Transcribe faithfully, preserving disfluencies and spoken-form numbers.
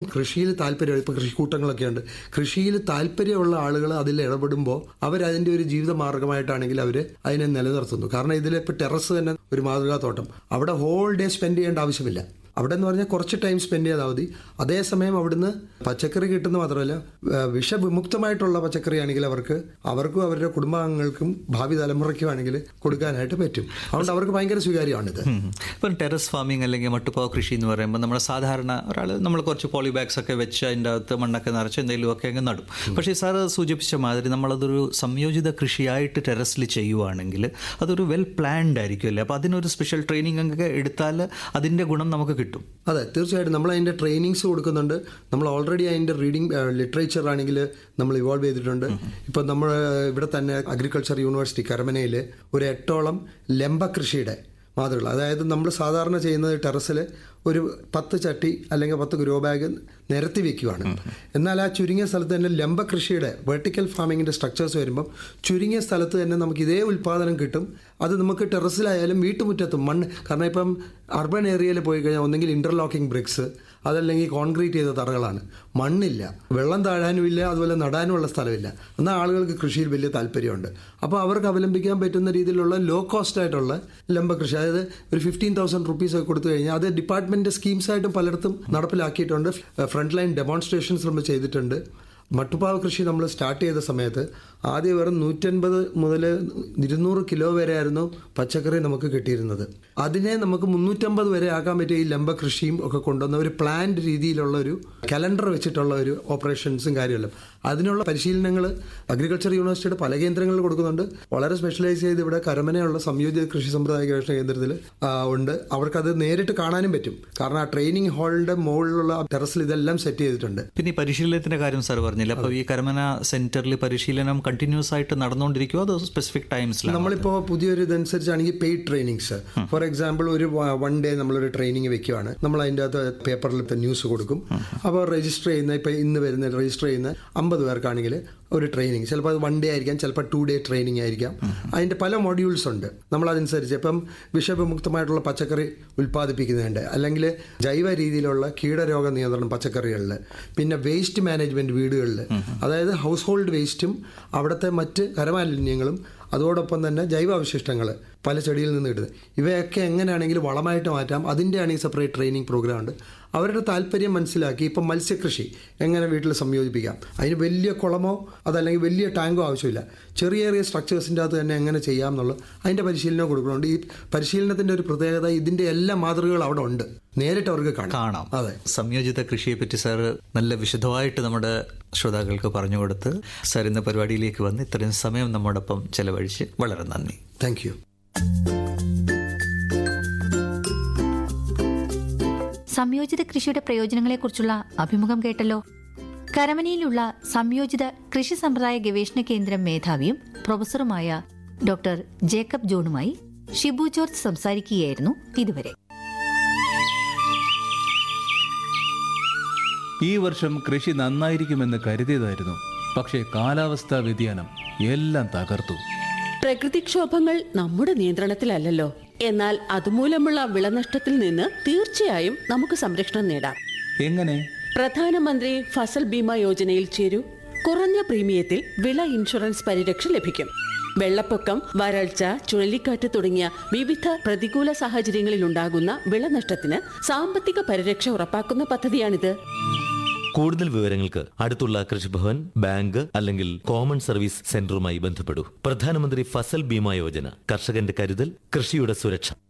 കൃഷിയിൽ താല്പര്യം, ഇപ്പോൾ കൃഷിക്കൂട്ടങ്ങളൊക്കെ ഉണ്ട്, കൃഷിയിൽ താല്പര്യമുള്ള ആളുകൾ അതിൽ ഇടപെടുമ്പോൾ അവരതിൻ്റെ ഒരു ജീവിത മാർഗമായിട്ടാണെങ്കിൽ അവർ അതിനെ നിലനിർത്തുന്നു. കാരണം ഇതിൽ ഇപ്പോൾ ടെറസ് തന്നെ ഒരു മാതൃകാത്തോട്ടം, അവിടെ ഹോൾ ഡേ സ്പെൻഡ് ചെയ്യേണ്ട ആവശ്യമില്ല. അവിടെ എന്ന് പറഞ്ഞാൽ കുറച്ച് ടൈം സ്പെൻഡ് ചെയ്താൽ മതി. അതേസമയം അവിടുന്ന് പച്ചക്കറി കിട്ടുന്ന മാത്രമല്ല, വിഷവിമുക്തമായിട്ടുള്ള പച്ചക്കറി ആണെങ്കിൽ അവർക്ക് അവർക്കും അവരുടെ കുടുംബാംഗങ്ങൾക്കും ഭാവി തലമുറയ്ക്കും ആണെങ്കിൽ കൊടുക്കാനായിട്ട് പറ്റും. അതുകൊണ്ട് അവർക്ക് ഭയങ്കര സ്വീകാര്യമാണിത്. ഇപ്പം ടെറസ് ഫാമിംഗ് അല്ലെങ്കിൽ മട്ടുപ്പാവ് കൃഷി എന്ന് പറയുമ്പോൾ നമ്മൾ സാധാരണ ഒരാൾ നമ്മൾ കുറച്ച് പോളി ബാഗ്സ് ഒക്കെ വെച്ച് അതിൻ്റെ അകത്ത് മണ്ണൊക്കെ നിറച്ച് എന്തെങ്കിലുമൊക്കെ അങ്ങ് നടും. പക്ഷേ സാറ് സൂചിപ്പിച്ച മാതിരി നമ്മളതൊരു സംയോജിത കൃഷിയായിട്ട് ടെറസിൽ ചെയ്യുവാണെങ്കിൽ അതൊരു വെൽ പ്ലാൻഡ് ആയിരിക്കും അല്ലേ? അപ്പോൾ അതിനൊരു സ്പെഷ്യൽ ട്രെയിനിങ് ഒക്കെ എടുത്താൽ അതിൻ്റെ ഗുണം നമുക്ക് കിട്ടും. അതെ, തീർച്ചയായിട്ടും നമ്മൾ അതിൻ്റെ ട്രെയിനിങ്സ് കൊടുക്കുന്നുണ്ട്. നമ്മൾ ഓൾറെഡി അതിൻ്റെ റീഡിങ് ലിറ്ററേച്ചർ ആണെങ്കിൽ നമ്മൾ ഇവോൾവ് ചെയ്തിട്ടുണ്ട്. ഇപ്പം നമ്മൾ ഇവിടെ തന്നെ അഗ്രികൾച്ചർ യൂണിവേഴ്സിറ്റി കരമനയിൽ ഒരു എട്ടോളം ലംബ കൃഷിയുടെ മാതൃകൾ, അതായത് നമ്മൾ സാധാരണ ചെയ്യുന്നത് ടെറസിൽ ഒരു പത്ത് ചട്ടി അല്ലെങ്കിൽ പത്ത് ഗ്രോ ബാഗ് നിരത്തി വെക്കുകയാണ്. എന്നാൽ ആ ചുരുങ്ങിയ സ്ഥലത്ത് തന്നെ ലംബ കൃഷിയുടെ വെർട്ടിക്കൽ ഫാമിങ്ങിൻ്റെ സ്ട്രക്ചേഴ്സ് വരുമ്പം ചുരുങ്ങിയ സ്ഥലത്ത് തന്നെ നമുക്ക് ഇതേ ഉൽപ്പാദനം കിട്ടും. അത് നമുക്ക് ടെറസിലായാലും വീട്ടുമുറ്റത്തും മണ്ണ്, കാരണം ഇപ്പം അർബൻ ഏരിയയിൽ പോയി കഴിഞ്ഞാൽ ഒന്നെങ്കിൽ ഇൻ്റർലോക്കിംഗ് ബ്രിക്സ്, അതല്ലെങ്കിൽ കോൺക്രീറ്റ് ചെയ്ത തറകളാണ്, മണ്ണില്ല, വെള്ളം താഴാനും ഇല്ല, അതുപോലെ നടാനുമുള്ള സ്ഥലമില്ല. എന്നാൽ ആളുകൾക്ക് കൃഷിയിൽ വലിയ താല്പര്യമുണ്ട്. അപ്പോൾ അവർക്ക് അവലംബിക്കാൻ പറ്റുന്ന രീതിയിലുള്ള ലോ കോസ്റ്റ് ആയിട്ടുള്ള ലംബ കൃഷി, അതായത് ഒരു ഫിഫ്റ്റീൻ തൗസൻഡ് റുപ്പീസ് ഒക്കെ കൊടുത്തു കഴിഞ്ഞാൽ അത് ഡിപ്പാർട്ട്മെൻറ്റ് സ്കീംസായിട്ടും പലയിടത്തും നടപ്പിലാക്കിയിട്ടുണ്ട്. ഫ്രണ്ട് ലൈൻ ഡെമോൺസ്ട്രേഷൻസ് നമ്മൾ ചെയ്തിട്ടുണ്ട്. മട്ടുപ്പാവ് കൃഷി നമ്മൾ സ്റ്റാർട്ട് ചെയ്ത സമയത്ത് ആദ്യം വെറും നൂറ്റൻപത് മുതൽ ഇരുന്നൂറ് കിലോ വരെ ആയിരുന്നു പച്ചക്കറി നമുക്ക് കിട്ടിയിരുന്നത്. അതിനെ നമുക്ക് മുന്നൂറ്റമ്പത് വരെ ആക്കാൻ പറ്റിയ ഈ ലംബ കൃഷിയും ഒക്കെ കൊണ്ടുവന്ന ഒരു പ്ലാൻഡ് രീതിയിലുള്ള ഒരു കലണ്ടർ വെച്ചിട്ടുള്ള ഒരു ഓപ്പറേഷൻസും കാര്യമെല്ലാം, അതിനുള്ള പരിശീലനങ്ങൾ അഗ്രികൾച്ചർ യൂണിവേഴ്സിറ്റിയുടെ പല കേന്ദ്രങ്ങളിൽ കൊടുക്കുന്നുണ്ട്. വളരെ സ്പെഷ്യലൈസ് ചെയ്ത് ഇവിടെ കരമനയുള്ള സംയോജിത കൃഷി സമ്പ്രദായ ഗവേഷണ കേന്ദ്രത്തിൽ ഉണ്ട്. അവർക്കത് നേരിട്ട് കാണാനും പറ്റും. കാരണം ആ ട്രെയിനിങ് ഹാളിന്റെ മുകളിലുള്ള ടെറസിൽ ഇതെല്ലാം സെറ്റ് ചെയ്തിട്ടുണ്ട്. പിന്നെ ഈ പരിശീലനത്തിന്റെ കാര്യം സാർ പറഞ്ഞില്ല, അപ്പോൾ ഈ കരമന സെന്ററിൽ പരിശീലനം കണ്ടിന്യൂസ് ആയിട്ട് നടന്നുകൊണ്ടിരിക്കുമോ അതോ സ്പെസിഫിക് ടൈംസിൽ? നമ്മളിപ്പോൾ പുതിയൊരു ഇതനുസരിച്ചാണെങ്കിൽ പെയ്ഡ് ട്രെയിനിങ്സ്, ഫോർ എക്സാമ്പിൾ ഒരു വൺ ഡേ നമ്മളൊരു ട്രെയിനിങ് വെക്കുകയാണ്. നമ്മൾ അതിൻ്റെ അകത്ത് പേപ്പറിൽ ന്യൂസ് കൊടുക്കും. അപ്പോൾ രജിസ്റ്റർ ചെയ്യുന്ന ഇപ്പം ഇന്ന് വരുന്ന രജിസ്റ്റർ ചെയ്യുന്ന അമ്പത് പേർക്കാണെങ്കിൽ ഒരു ട്രെയിനിങ്, ചിലപ്പോൾ അത് വൺ ഡേ ആയിരിക്കാം, ചിലപ്പോൾ ടു ഡേ ട്രെയിനിങ് ആയിരിക്കാം. അതിൻ്റെ പല മൊഡ്യൂൾസ് ഉണ്ട്. നമ്മളതനുസരിച്ച് ഇപ്പം വിഷവിമുക്തമായിട്ടുള്ള പച്ചക്കറി ഉൽപ്പാദിപ്പിക്കുന്നുണ്ട്, അല്ലെങ്കിൽ ജൈവ രീതിയിലുള്ള കീടരോഗ നിയന്ത്രണം പച്ചക്കറികളിൽ, പിന്നെ വേസ്റ്റ് മാനേജ്മെൻറ്റ് വീടുകളിൽ, അതായത് ഹൗസ് ഹോൾഡ് വേസ്റ്റും അവിടുത്തെ മറ്റ് കരമാലിന്യങ്ങളും അതോടൊപ്പം തന്നെ ജൈവ അവശിഷ്ടങ്ങൾ പല ചെടിയിൽ നിന്ന് കിട്ടുന്നത്, ഇവയൊക്കെ എങ്ങനെയാണെങ്കിലും വളമായിട്ട് മാറ്റാം. അതിൻ്റെയാണ് ഈ സെപ്പറേറ്റ് ട്രെയിനിങ് പ്രോഗ്രാം ഉണ്ട്. അവരുടെ താല്പര്യം മനസ്സിലാക്കി ഇപ്പം മത്സ്യകൃഷി എങ്ങനെ വീട്ടിൽ സംയോജിപ്പിക്കാം, അതിന് വലിയ കുളമോ അതല്ലെങ്കിൽ വലിയ ടാങ്കോ ആവശ്യമില്ല, ചെറിയ ചെറിയ സ്ട്രക്ചേഴ്സിൻ്റെ അകത്ത് തന്നെ എങ്ങനെ ചെയ്യാം എന്നുള്ളത് അതിൻ്റെ പരിശീലനം കൊടുക്കുന്നുണ്ട്. ഈ പരിശീലനത്തിൻ്റെ ഒരു പ്രത്യേകത ഇതിൻ്റെ എല്ലാ മാതൃകകളും അവിടെ ഉണ്ട്, നേരിട്ട് അവർക്ക് കാണാം. അതെ, സംയോജിത കൃഷിയെ പറ്റി സാർ നല്ല വിശദമായിട്ട് നമ്മുടെ ശ്രോതാക്കൾക്ക് പറഞ്ഞു കൊടുത്ത് സാർ ഇന്ന് പരിപാടിയിലേക്ക് വന്ന് ഇത്രയും സമയം നമ്മോടൊപ്പം ചെലവഴിച്ച് വളരെ നന്ദി. Thank you. സംയോജിത കൃഷിയുടെ പ്രയോജനങ്ങളെക്കുറിച്ചുള്ള അഭിമുഖം കേട്ടല്ലോ. കരമനയിലുള്ള സംയോജിത കൃഷി സമ്പ്രദായ ഗവേഷണ കേന്ദ്രം മേധാവിയും പ്രൊഫസറുമായ ഡോക്ടർ ജേക്കബ് ജോണുമായി ഷിബു ജോർജ് സംസാരിക്കുകയായിരുന്നു ഇതുവരെ. ഈ വർഷം കൃഷി നന്നായിരിക്കുമെന്ന് കരുതിയതായിരുന്നു. പക്ഷേ കാലാവസ്ഥാ വ്യതിയാനം എല്ലാം തകർത്തു. പ്രകൃതിക്ഷോഭങ്ങൾ നമ്മുടെ നിയന്ത്രണത്തിലല്ലല്ലോ. എന്നാൽ അതുമൂലമുള്ള വിളനഷ്ടത്തിൽ നിന്ന് തീർച്ചയായും നമുക്ക് സംരക്ഷണം നേടാം. എങ്ങനെ? പ്രധാനമന്ത്രി ഫസൽ ബീമ യോജനയിൽ ചേരൂ. കുറഞ്ഞ പ്രീമിയത്തിൽ വിള ഇൻഷുറൻസ് പരിരക്ഷ ലഭിക്കും. വെള്ളപ്പൊക്കം, വരൾച്ച, ചുഴലിക്കാറ്റ് തുടങ്ങിയ വിവിധ പ്രതികൂല സാഹചര്യങ്ങളിലുണ്ടാകുന്ന വിളനഷ്ടത്തിന് സാമ്പത്തിക പരിരക്ഷ ഉറപ്പാക്കുന്ന പദ്ധതിയാണിത്. കൂടുതൽ വിവരങ്ങൾക്ക് അടുത്തുള്ള കൃഷിഭവൻ, ബാങ്ക് അല്ലെങ്കിൽ കോമൺ സർവീസ് സെന്ററുമായി ബന്ധപ്പെടൂ. പ്രധാനമന്ത്രി ഫസൽ ബീമ യോജന, കർഷകന്റെ കരുതൽ, കൃഷിയുടെ സുരക്ഷ.